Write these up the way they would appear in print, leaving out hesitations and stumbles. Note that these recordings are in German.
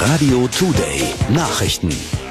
Radio Today Nachrichten.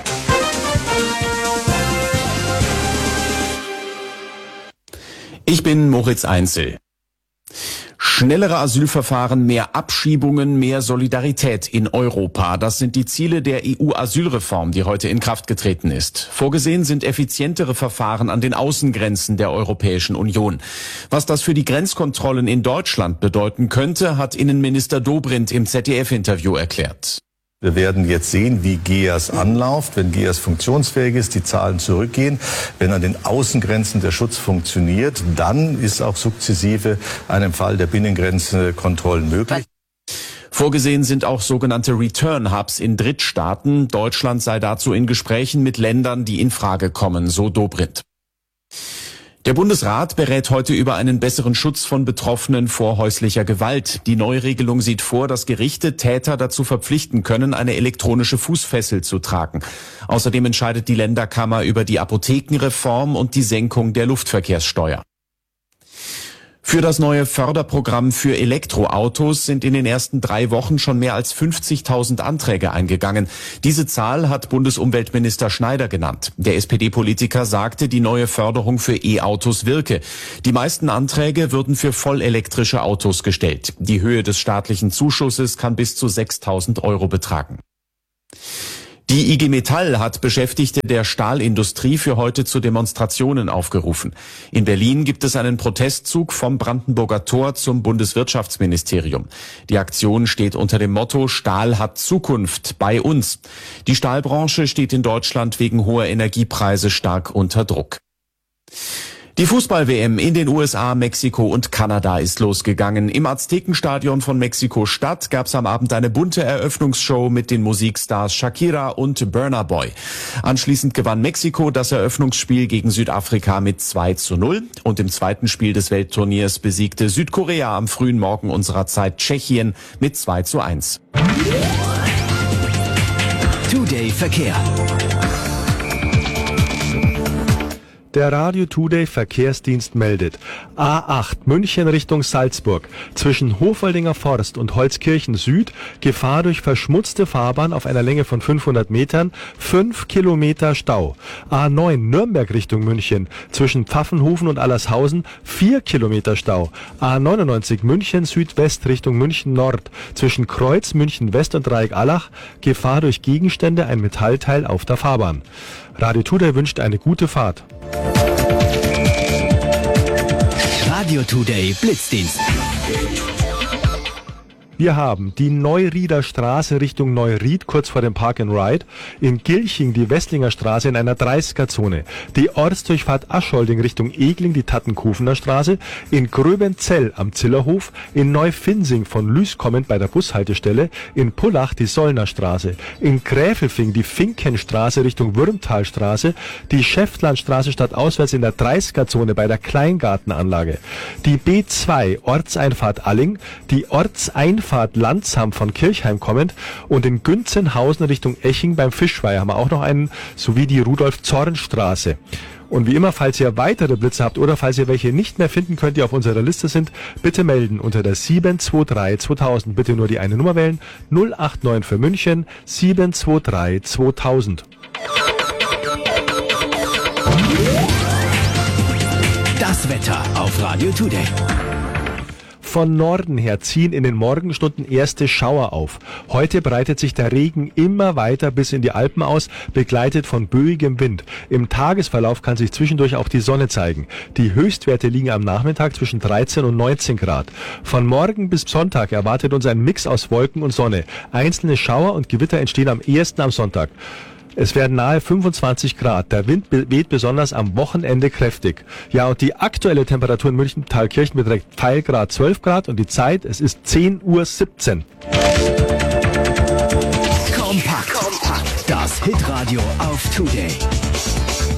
Ich bin Moritz Einzel. Schnellere Asylverfahren, mehr Abschiebungen, mehr Solidarität in Europa. Das sind die Ziele der EU-Asylreform, die heute in Kraft getreten ist. Vorgesehen sind effizientere Verfahren an den Außengrenzen der Europäischen Union. Was das für die Grenzkontrollen in Deutschland bedeuten könnte, hat Innenminister Dobrindt im ZDF-Interview erklärt. Wir werden jetzt sehen, wie GEAS anläuft, wenn GEAS funktionsfähig ist, die Zahlen zurückgehen. Wenn an den Außengrenzen der Schutz funktioniert, dann ist auch sukzessive einem Fall der Binnengrenzkontrollen möglich. Vorgesehen sind auch sogenannte Return-Hubs in Drittstaaten. Deutschland sei dazu in Gesprächen mit Ländern, die in Frage kommen, so Dobrindt. Der Bundesrat berät heute über einen besseren Schutz von Betroffenen vor häuslicher Gewalt. Die Neuregelung sieht vor, dass Gerichte Täter dazu verpflichten können, eine elektronische Fußfessel zu tragen. Außerdem entscheidet die Länderkammer über die Apothekenreform und die Senkung der Luftverkehrssteuer. Für das neue Förderprogramm für Elektroautos sind in den ersten 3 Wochen schon mehr als 50.000 Anträge eingegangen. Diese Zahl hat Bundesumweltminister Schneider genannt. Der SPD-Politiker sagte, die neue Förderung für E-Autos wirke. Die meisten Anträge würden für vollelektrische Autos gestellt. Die Höhe des staatlichen Zuschusses kann bis zu 6.000 € betragen. Die IG Metall hat Beschäftigte der Stahlindustrie für heute zu Demonstrationen aufgerufen. In Berlin gibt es einen Protestzug vom Brandenburger Tor zum Bundeswirtschaftsministerium. Die Aktion steht unter dem Motto Stahl hat Zukunft bei uns. Die Stahlbranche steht in Deutschland wegen hoher Energiepreise stark unter Druck. Die Fußball-WM in den USA, Mexiko und Kanada ist losgegangen. Im Aztekenstadion von Mexiko-Stadt gab es am Abend eine bunte Eröffnungsshow mit den Musikstars Shakira und Burna Boy. Anschließend gewann Mexiko das Eröffnungsspiel gegen Südafrika mit 2:0 und im zweiten Spiel des Weltturniers besiegte Südkorea am frühen Morgen unserer Zeit Tschechien mit 2:1. Today Verkehr. Der Radio Today Verkehrsdienst meldet: A8 München Richtung Salzburg zwischen Hofwaldinger Forst und Holzkirchen Süd Gefahr durch verschmutzte Fahrbahn auf einer Länge von 500 Metern, 5 Kilometer Stau. A9 Nürnberg Richtung München zwischen Pfaffenhofen und Allershausen 4 Kilometer Stau. A99 München Südwest Richtung München Nord zwischen Kreuz München West und Dreieck-Allach Gefahr durch Gegenstände, ein Metallteil auf der Fahrbahn. Radio Today wünscht eine gute Fahrt. Radio Today Blitzdienst. Wir haben die Neurieder Straße Richtung Neuried, kurz vor dem Park and Ride. In Gilching die Westlinger Straße in einer 30er-Zone. Die Ortsdurchfahrt Aschholding Richtung Egling, die Tattenkofener Straße. In Gröbenzell am Zillerhof. In Neufinsing von Lüß kommend bei der Bushaltestelle. In Pullach die Sollner Straße. In Gräfelfing die Finkenstraße Richtung Würmtalstraße. Die Schäftlandstraße stadtauswärts in der 30er-Zone bei der Kleingartenanlage. Die B2 Ortseinfahrt Alling. Die Ortseinfahrt Landsham von Kirchheim kommend und in Günzenhausen Richtung Eching beim Fischweiher haben wir auch noch einen, sowie die Rudolf-Zorn-Straße. Und wie immer, falls ihr weitere Blitze habt oder falls ihr welche nicht mehr finden könnt, die auf unserer Liste sind, bitte melden unter der 723 2000. Bitte nur die eine Nummer wählen, 089 für München, 723 2000. Das Wetter auf Radio Today. Von Norden her ziehen in den Morgenstunden erste Schauer auf. Heute breitet sich der Regen immer weiter bis in die Alpen aus, begleitet von böigem Wind. Im Tagesverlauf kann sich zwischendurch auch die Sonne zeigen. Die Höchstwerte liegen am Nachmittag zwischen 13 und 19 Grad. Von morgen bis Sonntag erwartet uns ein Mix aus Wolken und Sonne. Einzelne Schauer und Gewitter entstehen am ehesten am Sonntag. Es werden nahe 25 Grad. Der Wind weht besonders am Wochenende kräftig. Ja, und die aktuelle Temperatur in München-Thalkirchen beträgt Pfeilgrad 12 Grad und die Zeit, es ist 10:17 Uhr. Kompakt. Das Hitradio auf Today.